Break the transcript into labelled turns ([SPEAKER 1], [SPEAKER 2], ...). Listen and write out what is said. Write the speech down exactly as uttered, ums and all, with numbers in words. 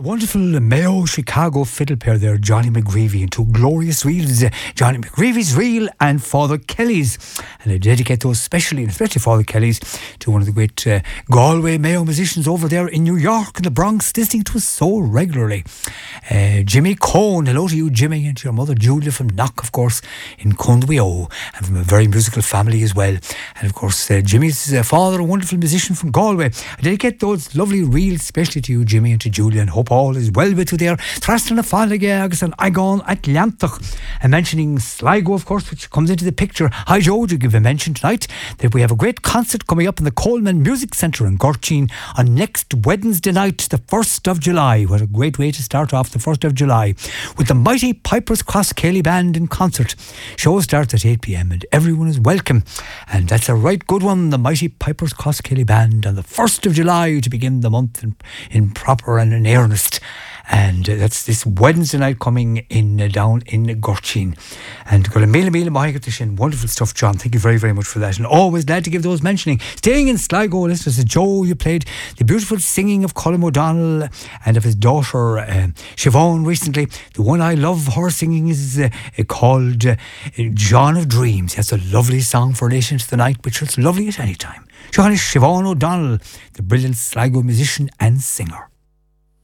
[SPEAKER 1] wonderful Mayo Chicago fiddle pair there, Johnny McGreevy, and two glorious reels, uh, Johnny McGreevy's reel and Father Kelly's. And I dedicate those specially, and especially Father Kelly's, to one of the great uh, Galway Mayo musicians over there in New York, in the Bronx, listening to us so regularly. Uh, Jimmy Cohn, hello to you, Jimmy, and to your mother Julia from Knock, of course, in Cundweo, and from a very musical family as well. And of course, uh, Jimmy's uh, father, a wonderful musician from Galway. I dedicate those lovely reels, especially to you, Jimmy, and to Julia, and hope all is well with you there. Thrastan Afalaga, agus an Agon Atlantach. And mentioning Sligo, of course, which comes into the picture. Hi, Joe, to give a mention tonight that we have a great concert coming up in the Coleman Music Centre in Gorchin on next Wednesday night, the first of July. What a great way to start off the first of July with the mighty Pipers Cross Cayley Band in concert. Show starts at eight p.m. and everyone is welcome. And that's a right good one, the mighty Pipers Cross Cayley Band on the first of July to begin the month in, in proper and in earnest. And uh, that's this Wednesday night coming in uh, down in Gorchin. And got a mile mile mahigatishin. Wonderful stuff, John. Thank you very, very much for that. And always glad to give those mentioning. Staying in Sligo, listeners, Joe, you played the beautiful singing of Colin O'Donnell and of his daughter uh, Siobhan recently. The one I love her singing is uh, called uh, John of Dreams. That's a lovely song for listening to the night, which is lovely at any time. Siobhan is Siobhan O'Donnell, the brilliant Sligo musician and singer.